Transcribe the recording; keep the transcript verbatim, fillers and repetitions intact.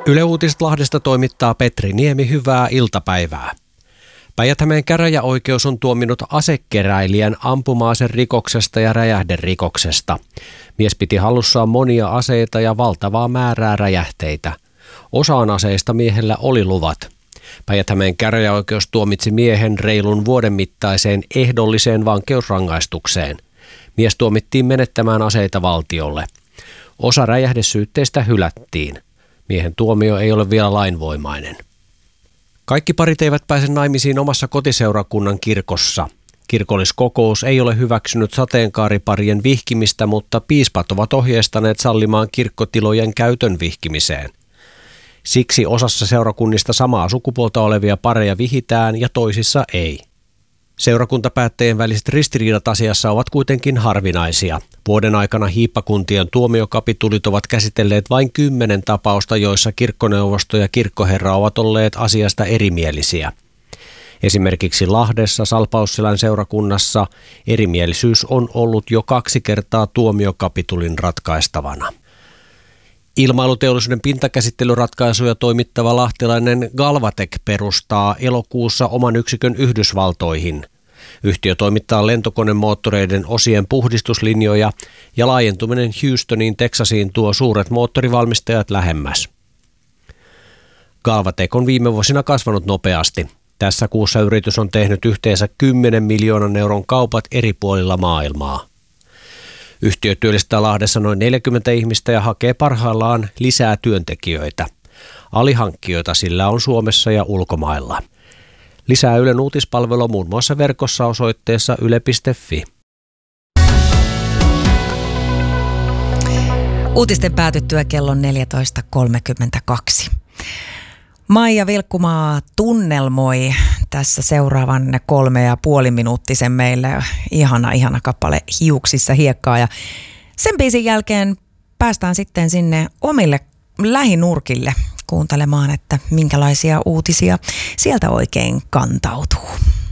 Yle Uutiset Lahdesta toimittaa Petri Niemi, hyvää iltapäivää. Päijät-Hämeen käräjäoikeus on tuominnut asekeräilijän ampuma-aseen rikoksesta ja räjähderikoksesta. Mies piti hallussaan monia aseita ja valtavaa määrää räjähteitä. Osaan aseista miehellä oli luvat. Päijät-Hämeen käräjäoikeus tuomitsi miehen reilun vuoden mittaiseen ehdolliseen vankeusrangaistukseen. Mies tuomittiin menettämään aseita valtiolle. Osa räjähdesyytteistä hylättiin. Miehen tuomio ei ole vielä lainvoimainen. Kaikki parit eivät pääse naimisiin omassa kotiseurakunnan kirkossa. Kirkolliskokous ei ole hyväksynyt sateenkaariparien vihkimistä, mutta piispat ovat ohjeistaneet sallimaan kirkkotilojen käytön vihkimiseen. Siksi osassa seurakunnista samaa sukupuolta olevia pareja vihitään ja toisissa ei. Seurakuntapäättäjien väliset ristiriidat asiassa ovat kuitenkin harvinaisia. Vuoden aikana hiippakuntien tuomiokapitulit ovat käsitelleet vain kymmenen tapausta, joissa kirkkoneuvosto ja kirkkoherra ovat olleet asiasta erimielisiä. Esimerkiksi Lahdessa Salpausselän seurakunnassa erimielisyys on ollut jo kaksi kertaa tuomiokapitulin ratkaistavana. Ilmailuteollisuuden pintakäsittelyratkaisuja toimittava lahtelainen Galvatec perustaa elokuussa oman yksikön Yhdysvaltoihin. Yhtiö toimittaa lentokonemoottoreiden osien puhdistuslinjoja ja laajentuminen Houstoniin, Texasiin tuo suuret moottorivalmistajat lähemmäs. Galvatec on viime vuosina kasvanut nopeasti. Tässä kuussa yritys on tehnyt yhteensä kymmenen miljoonan euron kaupat eri puolilla maailmaa. Yhtiö työllistää Lahdessa noin neljäkymmentä ihmistä ja hakee parhaillaan lisää työntekijöitä. Alihankkijoita sillä on Suomessa ja ulkomailla. Lisää Ylen uutispalvelua muun muassa verkossa osoitteessa yle piste fi. Uutisten päätyttyä kello neljätoista kolmekymmentäkaksi. Maija Vilkkumaa tunnelmoi tässä seuraavan kolme ja puoli minuuttisen meille. Ihana, ihana kappale Hiuksissa hiekkaa. Ja sen biisin jälkeen päästään sitten sinne omille lähinurkille kuuntelemaan, että minkälaisia uutisia sieltä oikein kantautuu.